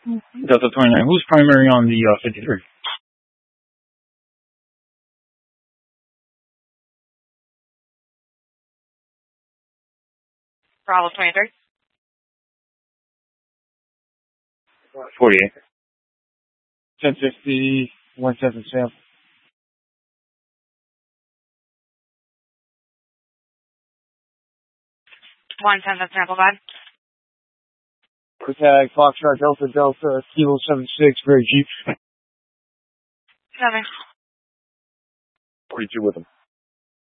Delta 29. Who's primary on the 53? Bravo 23. 48. 1050, 17 Sam. 110, that's sample guide. Tag, Foxtrot, Delta, Kilo 76, Grey Jeep. 7. 42 with him.